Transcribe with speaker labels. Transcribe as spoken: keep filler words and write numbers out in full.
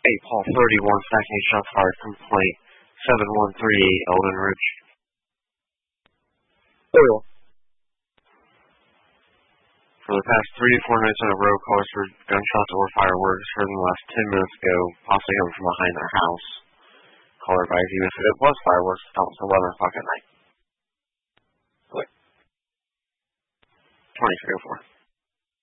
Speaker 1: eight Paul thirty-one, stacking shots fired, complaint seven one three eight, Eldon Ridge.
Speaker 2: Oil.
Speaker 1: For the past three to four nights in a row, callers for gunshots or fireworks heard in the last ten minutes ago, possibly coming from behind their house. Caller advised even if it was fireworks, it was eleven o'clock at night. twenty-three oh four.